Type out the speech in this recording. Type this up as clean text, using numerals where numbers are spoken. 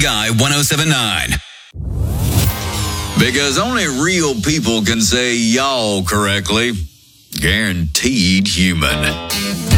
Guy 107.9. Because only real people can say y'all correctly. Guaranteed human.